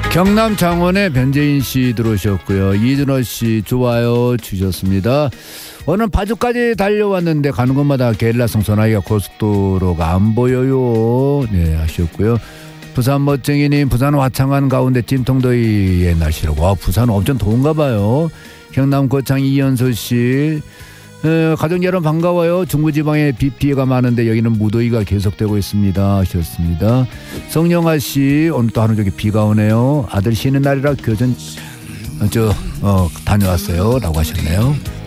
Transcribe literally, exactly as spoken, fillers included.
경남 창원의 변재인 씨 들어오셨고요. 이준호 씨 좋아요 주셨습니다. 오늘 파주까지 달려왔는데 가는 곳마다 게릴라성 소나기가 고속도로가 안 보여요. 네, 하셨고요. 부산 멋쟁이님, 부산 화창한 가운데 찜통더위의 날씨라고. 와, 부산은 엄청 더운가 봐요. 경남 고창 이연소 씨, 에, 가족 여러분 반가워요. 중부지방에 비 피해가 많은데 여기는 무더위가 계속되고 있습니다 하셨습니다. 성영아 씨, 오늘 또 하루 종일 비가 오네요. 아들 쉬는 날이라 교전 저 어, 다녀왔어요 라고 하셨네요.